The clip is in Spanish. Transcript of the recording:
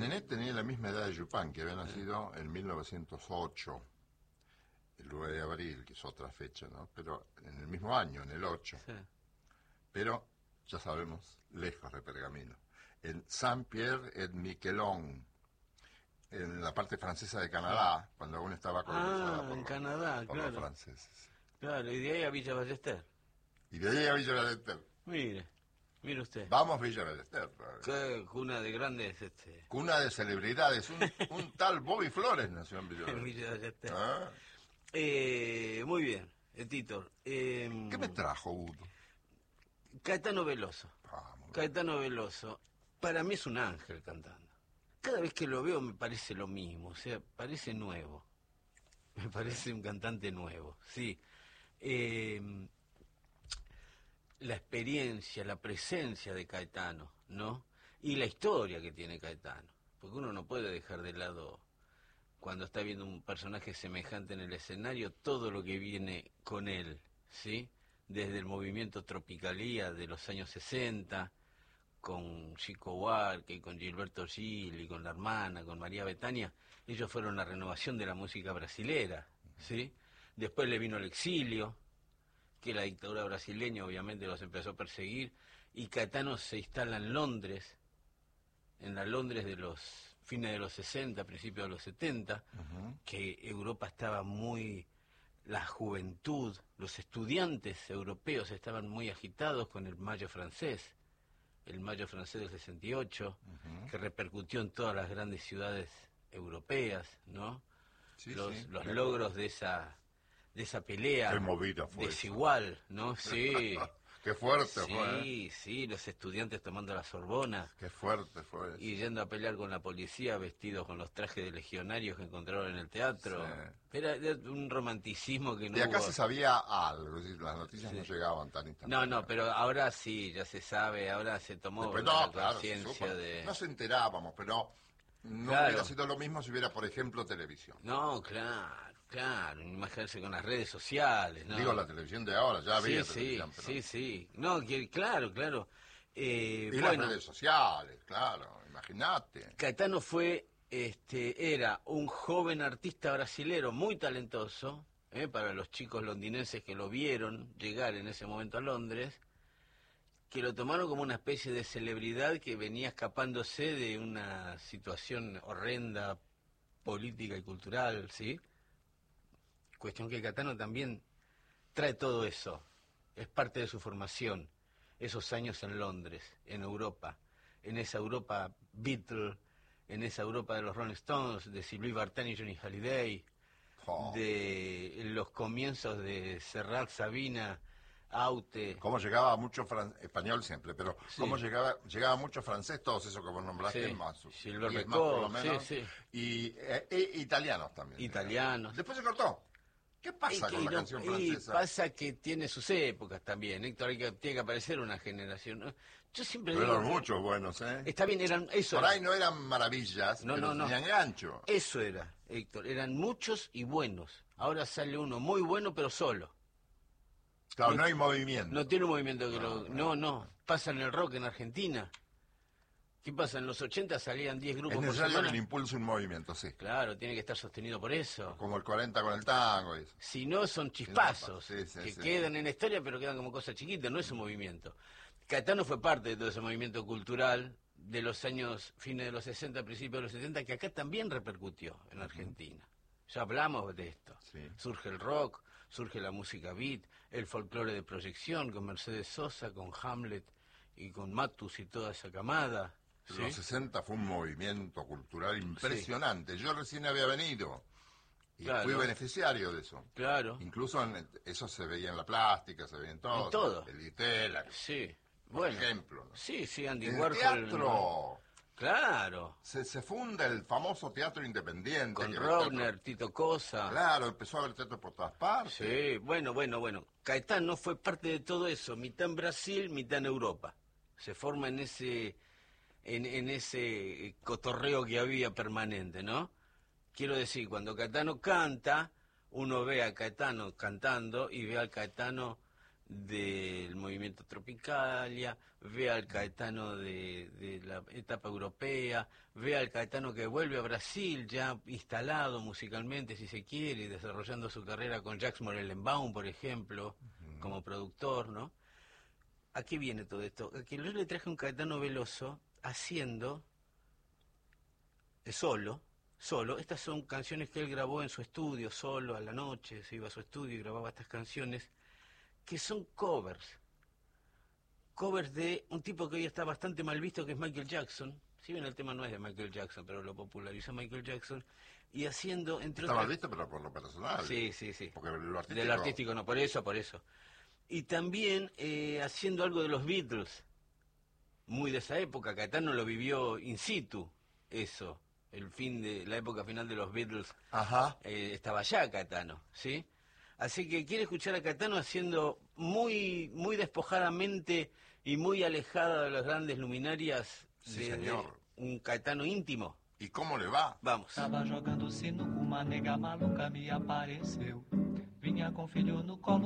Nenet tenía la misma edad de Chopin, que había nacido en 1908, el 9 de abril, que es otra fecha, ¿no? Pero en el mismo año, en el 8. Sí. Pero, ya sabemos, lejos de Pergamino. En Saint-Pierre-et-Miquelon, en la parte francesa de Canadá, cuando aún estaba colonizada por, en Canadá, por claro. los franceses. Claro, y de ahí a Villa Ballester. Y de ahí a Villa Ballester. Mire usted. Vamos a Villa Ballester. Qué cuna de grandes, Cuna de celebridades. Un tal Bobby Flores nació en Villa Ballester. Villa Ballester. ¿Ah? Muy bien, Tito. ¿Qué me trajo, Udo? Caetano Veloso. Vamos. Caetano Veloso. Para mí es un ángel cantando. Cada vez que lo veo me parece lo mismo, o sea, parece nuevo. Me parece un cantante nuevo, sí. La experiencia, la presencia de Caetano, ¿no? Y la historia que tiene Caetano. Porque uno no puede dejar de lado, cuando está viendo un personaje semejante en el escenario, todo lo que viene con él, ¿sí? Desde el movimiento Tropicalía de los años 60, con Chico Buarque, con Gilberto Gil y con la hermana, con María Bethânia, ellos fueron la renovación de la música brasilera, ¿sí? Después le vino el exilio, que la dictadura brasileña obviamente los empezó a perseguir, y Caetano se instala en Londres, en la Londres de los fines de los 60, principios de los 70, que Europa estaba muy... La juventud, los estudiantes europeos estaban muy agitados con el Mayo francés, el Mayo francés del 68, que repercutió en todas las grandes ciudades europeas, ¿no? Sí, los sí, logros de esa pelea Qué movida fue desigual, eso. ¿no? Sí. Qué fuerte Sí, fue. sí, los estudiantes tomando la Sorbona Qué fuerte fue eso. y yendo a pelear con la policía vestidos con los trajes de legionarios que encontraron en el teatro. Sí. Era un romanticismo que no De acá hubo. se sabía algo, es decir, las noticias no llegaban tan instantáneamente. No, pero ahora sí, ya se sabe, ahora se tomó Después, la claro, se conciencia supo. de... No se enterábamos, pero no Claro. hubiera sido lo mismo si hubiera, por ejemplo, televisión. No, claro, imaginarse con las redes sociales, ¿no? Digo, la televisión de ahora, ya había televisión. Pero... Sí. No, claro. Y las redes sociales, claro, imagínate. Caetano fue, era un joven artista brasilero muy talentoso, para los chicos londinenses que lo vieron llegar en ese momento a Londres, que lo tomaron como una especie de celebridad que venía escapándose de una situación horrenda, política y cultural, ¿sí? Cuestión que Caetano también trae todo eso, es parte de su formación, esos años en Londres, en Europa, en esa Europa Beatle, en esa Europa de los Rolling Stones, de Sylvie Vartan y Johnny Hallyday, de los comienzos de Serrat, Sabina, Aute. Cómo llegaba mucho español siempre, pero Sí. cómo llegaba mucho francés, todos esos que vos nombraste, Sí. más, Gilbert 10 más por lo Becot, menos, sí. y italianos también. Italianos. Después se cortó. ¿Qué pasa con la canción francesa? Y pasa que tiene sus épocas también, Héctor, tiene que aparecer una generación, ¿no? Yo siempre Pero digo... eran muchos buenos, ¿eh? Está bien, eran... Eso Por era. ahí no eran maravillas, No, pero no. tenían gancho. Eso era, Héctor, eran muchos y buenos. Ahora sale uno muy bueno, pero solo. Claro, no hay movimiento. No tiene un movimiento que No. Pasa en el rock en Argentina. ¿Qué pasa? En los 80 salían 10 grupos Es por necesario semana. que le impulse un movimiento, sí. Claro, tiene que estar sostenido por eso. Como el 40 con el tango y eso. Si no, son chispazos Sí, que sí. quedan en la historia, pero quedan como cosas chiquitas, no es un movimiento. Caetano fue parte de todo ese movimiento cultural de los años, fines de los 60, principios de los 70, que acá también repercutió en Argentina. Ya hablamos de esto. Sí. Surge el rock, surge la música beat, el folclore de proyección con Mercedes Sosa, con Hamlet y con Matus y toda esa camada. ¿Sí? Los 60 fue un movimiento cultural impresionante. Yo recién había venido y Claro. fui beneficiario de eso. Claro. Incluso eso se veía en la plástica, se veía en todo. En todo. El Itela, Sí. por Bueno. ejemplo, ¿no? Sí, Andy En el Warhol. teatro Claro. se funda el famoso teatro independiente. Con que Rovner, Tito Cosa. Claro, empezó a haber teatro por todas partes. Sí, bueno. Caetano fue parte de todo eso, mitad en Brasil, mitad en Europa. Se forma en ese cotorreo que había permanente, ¿no? Quiero decir, cuando Caetano canta, uno ve a Caetano cantando y ve al Caetano del movimiento Tropicalia, ve al Caetano de la etapa europea, ve al Caetano que vuelve a Brasil ya instalado musicalmente, si se quiere, desarrollando su carrera con Jacques Morellenbaum, por ejemplo, como productor, ¿no? ¿A qué viene todo esto? A que yo le traje un Caetano Veloso haciendo solo. Estas son canciones que él grabó en su estudio, solo, a la noche, se iba a su estudio y grababa estas canciones, que son covers de un tipo que hoy está bastante mal visto, que es Michael Jackson. Si bien el tema no es de Michael Jackson, pero lo popularizó Michael Jackson, y haciendo, entre Está mal otras... visto, pero por lo personal. Sí. Porque lo artístico... Del artístico no, por eso. Y también haciendo algo de los Beatles, muy de esa época. Caetano lo vivió in situ, eso. El fin de la época final de los Beatles. Ajá. Estaba allá Caetano, ¿sí? Así que quiere escuchar a Caetano haciendo muy despojadamente y muy alejada de las grandes luminarias, Sí, señor. Un Caetano íntimo. ¿Y cómo le va? Vamos. Tava jogando sinuca, uma nega maluca me apareceu. Vinha com filho no colo.